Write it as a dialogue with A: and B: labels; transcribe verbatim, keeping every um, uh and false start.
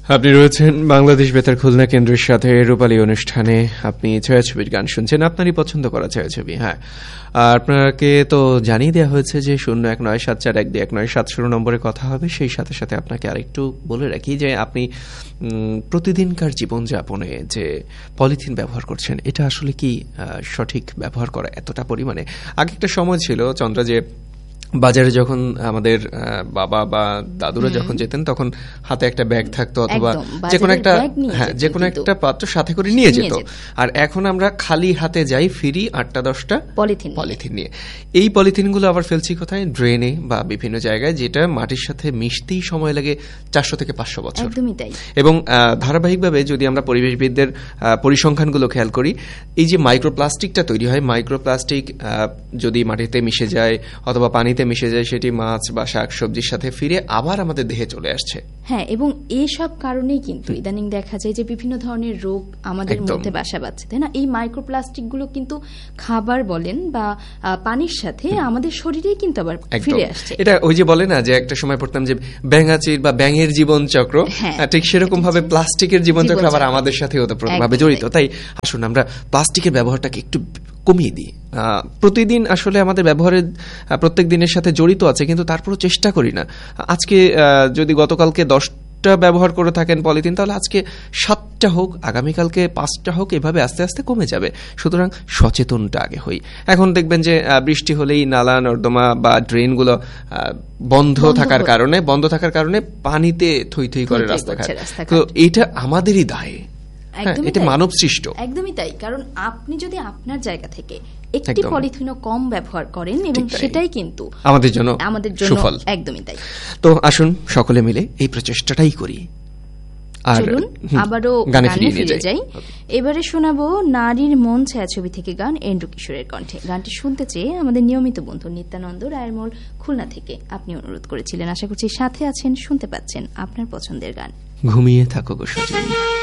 A: আপনি রয়েছেন বাংলাদেশ বেতার খুলনা কেন্দ্রের সাথে রূপালী অনুষ্ঠানে। আপনি ছায়াছবির গান শুনছেন, আপনারই পছন্দ করা ছায়াছবি। হ্যাঁ, আপনাকে তো জানিয়ে দেওয়া হয়েছে যে শূন্য এক নয় সাত চার এক দুই এক নয় সাত শূন্য নম্বরে কথা হবে। সেই সাথে সাথে আপনাকে আরেকটু বলে রাখি যে আপনি প্রতিদিনকার জীবনযাপনে যে পলিথিন ব্যবহার করছেন, এটা আসলে কি সঠিক ব্যবহার করা এতটা পরিমাণে? আগে একটা সময় ছিল চন্দ্রা যে বাজারে যখন আমাদের বাবা বা দাদুরা যখন যেতেন তখন হাতে একটা ব্যাগ থাকতো, অথবা যে কোনো একটা হ্যাঁ যে কোনো একটা পাত্র সাথে করে নিয়ে যেত। আর এখন আমরা খালি হাতে যাই, ফিরি আটটা দশটা পলিথিন পলিথিন নিয়ে। এই পলিথিনগুলো আবার ফেলছি কোথায়? ড্রেনে বা বিভিন্ন জায়গায়, যেটা মাটির সাথে মিশতেই সময় লাগে চারশো থেকে পাঁচশো বছর। এবং ধারাবাহিকভাবে যদি আমরা পরিবেশবিদদের পরিসংখ্যানগুলো খেয়াল করি, এই যে মাইক্রোপ্লাস্টিকটা তৈরি হয়, মাইক্রোপ্লাস্টিক যদি মাটিতে মিশে যায় অথবা পানিতে মিশে যায়, সেটি মাছ বা শাক সবজির সাথে ফিরে আবার আমাদের দেহে চলে আসছে।
B: হ্যাঁ, এবং এইসব কারণেই কিন্তু ইদানিং দেখা যায় যে বিভিন্ন ধরনের রোগ আমাদের মধ্যে বাসা বাঁধছে, তাই না? এই মাইক্রোপ্লাস্টিক গুলো কিন্তু খাবার বলেন বা পানির সাথে আমাদের শরীরেই কিন্তু আবার ফিরে আসছে।
A: এটা ওই যে বলে না যে একটা সময় পড়তাম যে ব্যাঙাচির বা ব্যাঙের জীবন চক্র, ঠিক সেরকম ভাবে প্লাস্টিকের জীবন চক্র আবার আমাদের সাথে ওতপ্রোতভাবে জড়িত। তাই আসুন আমরা প্লাস্টিকের ব্যবহারটাকে একটু কমিয়ে দিই। প্রতিদিন আসলে আমাদের ব্যবহারের প্রত্যেক দিনের সাথে জড়িত আছে, কিন্তু তারপরও চেষ্টা করি না। আজকে যদি গতকালকে দশটা ব্যবহার করে থাকেন পলিথিন, তাহলে আজকে সাতটা হোক, আগামীকালকে পাঁচটা হোক, এভাবে আস্তে আস্তে কমে যাবে। সুতরাং সচেতনটা আগে হই। এখন দেখবেন যে বৃষ্টি হলেই নালা নর্দমা বা ড্রেনগুলো বন্ধ থাকার কারণে বন্ধ থাকার কারণে পানিতে থই থই করে রাস্তাঘাট। তো এটা আমাদেরই দায়, এটা মানব সৃষ্ট।
B: একদমই তাই। কারণ আপনি যদি আপনার জায়গা থেকে একটি পলিথিনও কম ব্যবহার করেন, এবং সেটাই কিন্তু
A: আমাদের জন্য
B: আমাদের জন্য সুফল। একদমই তাই।
A: তো আসুন সকলে মিলে এই প্রচেষ্টাটাই করি।
B: আর আবারও গানে ফিরে যাই। এবারে শোনাবো নারীর মন ছায়াছবি থেকে গান, এন্ড্রু কিশোরের কণ্ঠে। গানটি শুনতে চেয়ে আমাদের নিয়মিত বন্ধু নিত্যানন্দ রায়েরমোল খুলনা থেকে আপনি অনুরোধ করেছিলেন। আশা করছি সাথে আছেন, শুনতে পাচ্ছেন আপনার পছন্দের গান।
A: ঘুমিয়ে থাকো গো সজনী।